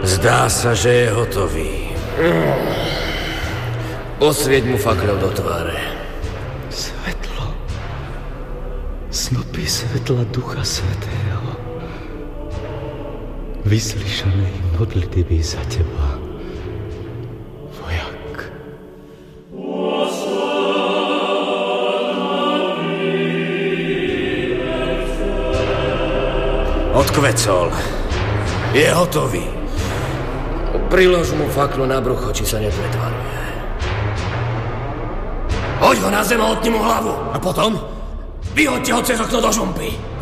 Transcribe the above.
Zdá sa, že je hotový. Osvieť mu fakľou do tváre. Svetlo. Snopy svetla Ducha Svätého. Vyslyšanej modlitby za teba, vojak. Odkvecol. Je hotový. Prilož mu faklu na brucho, či sa nepretvaruje. Hoď ho na zem a otni mu hlavu. A potom vyhoďte ho cez okno do žumpy.